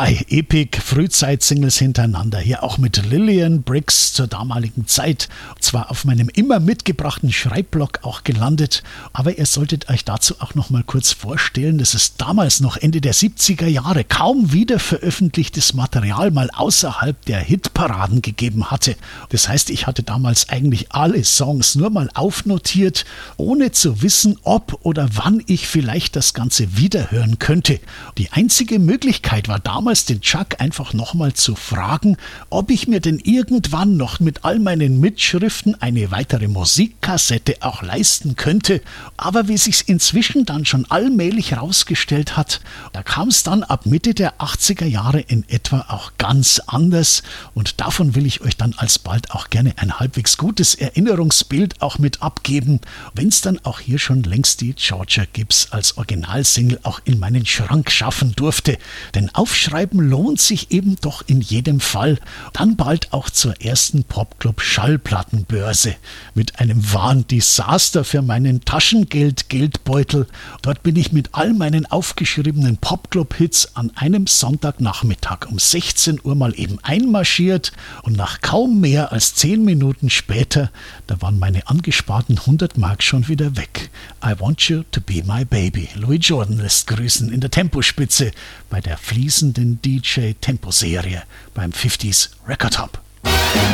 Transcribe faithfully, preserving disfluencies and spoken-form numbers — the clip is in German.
Drei Epic-Frühzeit-Singles hintereinander, hier auch mit Lillian Briggs zur damaligen Zeit, zwar auf meinem immer mitgebrachten Schreibblock auch gelandet, aber ihr solltet euch dazu auch noch mal kurz vorstellen, dass es damals noch Ende der siebziger Jahre kaum wieder veröffentlichtes Material mal außerhalb der Hitparaden gegeben hatte. Das heißt, ich hatte damals eigentlich alle Songs nur mal aufnotiert, ohne zu wissen, ob oder wann ich vielleicht das Ganze wiederhören könnte. Die einzige Möglichkeit war damals, den Chuck einfach nochmal zu fragen, ob ich mir denn irgendwann noch mit all meinen Mitschriften eine weitere Musikkassette auch leisten könnte. Aber wie sich's inzwischen dann schon allmählich rausgestellt hat, da kam es dann ab Mitte der achtziger Jahre in etwa auch ganz anders. Und davon will ich euch dann alsbald auch gerne ein halbwegs gutes Erinnerungsbild auch mit abgeben, wenn es dann auch hier schon längst die Georgia Gibbs als Originalsingle auch in meinen Schrank schaffen durfte. Denn Aufschreiben lohnt sich eben doch in jedem Fall. Dann bald auch zur ersten Popclub-Schallplattenbörse mit einem wahren Desaster für meinen Taschengeld-Geldbeutel. Dort bin ich mit all meinen aufgeschriebenen Popclub-Hits an einem Sonntagnachmittag um sechzehn Uhr mal eben einmarschiert und nach kaum mehr als zehn Minuten später, da waren meine angesparten hundert Mark schon wieder weg. I Want You to Be My Baby. Louis Jordan lässt grüßen in der Tempospitze bei der fließenden D J-Tempo-Serie beim fünfziger Record Hub.